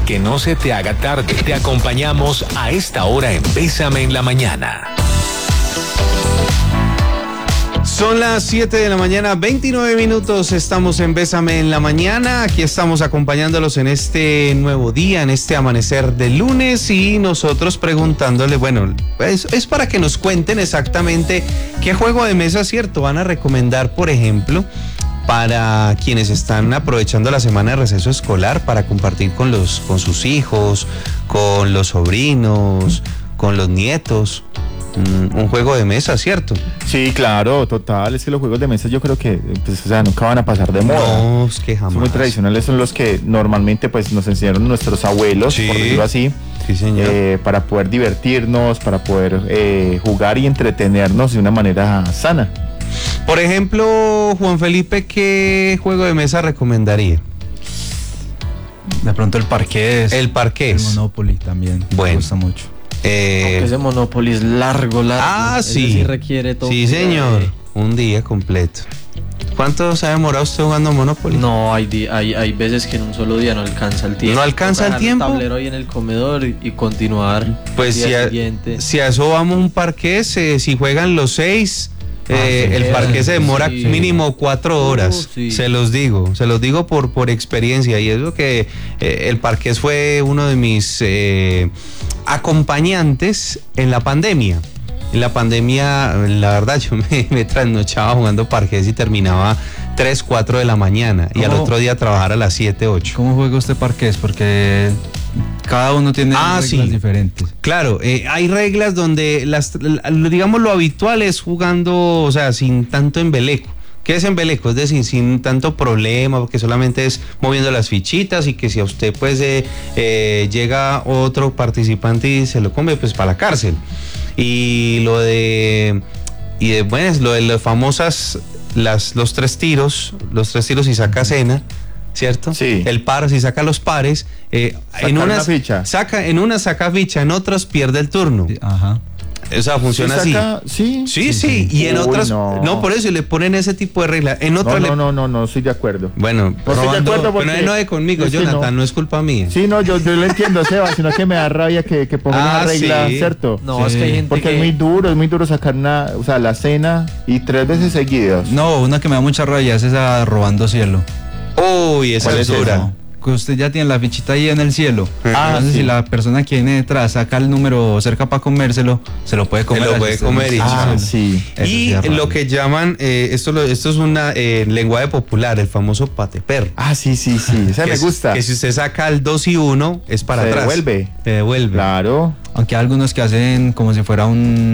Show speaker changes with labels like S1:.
S1: que no se te haga tarde. Te acompañamos a esta hora en Bésame en la Mañana.
S2: Son las 7 de la mañana, 29 minutos, estamos en Bésame en la Mañana, aquí estamos acompañándolos en este nuevo día, en este amanecer de lunes y nosotros preguntándole, bueno, es para que nos cuenten exactamente qué juego de mesa, cierto, van a recomendar, por ejemplo, para quienes están aprovechando la semana de receso escolar para compartir con sus hijos, con los sobrinos, con los nietos. Un juego de mesa, ¿cierto?
S3: Sí, claro, total. Es que los juegos de mesa yo creo que nunca van a pasar de moda.
S2: No, es que jamás.
S3: Son muy tradicionales, son los que normalmente pues nos enseñaron nuestros abuelos,
S2: sí,
S3: por decirlo así.
S2: Sí, señor.
S3: Para poder divertirnos, para poder jugar y entretenernos de una manera sana.
S2: Por ejemplo, Juan Felipe, ¿qué juego de mesa recomendaría?
S4: De pronto el parqués.
S2: El parqués.
S4: El Monopoly también.
S2: Bueno.
S4: Me gusta mucho.
S5: Aunque ese Monopoly es largo.
S2: Ah,
S5: ese
S2: sí.
S5: sí requiere todo.
S2: Sí, señor. Un día completo. ¿Cuánto se ha demorado usted jugando Monopoly?
S5: No, hay veces que en un solo día no alcanza el tiempo.
S2: ¿No alcanza el tiempo?
S5: El tablero ahí en el comedor y continuar.
S2: Pues si a eso vamos un parqués, si juegan los 6... el parque se demora mínimo 4 horas,
S5: sí.
S2: se los digo por experiencia, y es lo que el parqués fue uno de mis acompañantes en la pandemia. En la pandemia, la verdad, yo me trasnochaba jugando parqués y terminaba 3, 4 de la mañana y al otro día trabajar a las 7, 8.
S4: ¿Cómo juega usted parqués? Porque cada uno tiene reglas diferentes.
S2: Claro, hay reglas donde digamos lo habitual es jugando, o sea, sin tanto embeleco. ¿Qué es embeleco? Es decir, sin tanto problema, porque solamente es moviendo las fichitas y que si a usted pues llega otro participante y se lo come, pues para la cárcel. Y lo de las famosas, los tres tiros y saca cena, ¿cierto?
S3: Sí.
S2: El par, si saca los pares, en unas saca ficha, en otras pierde el turno.
S4: Ajá.
S2: O sea, funciona así. Sí. Y en otras, no, por eso le ponen ese tipo de reglas. En otras
S3: no, estoy de acuerdo.
S2: Bueno,
S3: no estoy de acuerdo porque
S2: pero no es conmigo,
S3: es
S2: Jonathan, no es culpa mía.
S3: Sí, no, yo lo entiendo, Seba, sino que me da rabia que pongan una regla,
S2: sí.
S3: ¿cierto?
S5: No, es que hay gente
S3: porque es muy duro sacar la cena y 3 veces seguidas.
S4: No, una que me da mucha rabia es esa robando cielo.
S2: Uy, esa es dura.
S4: Que usted ya tiene la fichita ahí en el cielo. Entonces,
S3: sí.
S4: si la persona que viene detrás saca el número cerca para comérselo, se lo puede comer.
S2: Se lo puede comer
S3: sí.
S2: Y lo que llaman, esto es una lenguaje popular, el famoso pateper.
S3: Sí. Esa me gusta.
S2: Que si usted saca el 2 y 1, es para atrás.
S3: Se devuelve.
S2: Te devuelve.
S3: Claro.
S4: Aunque hay algunos que hacen como si fuera un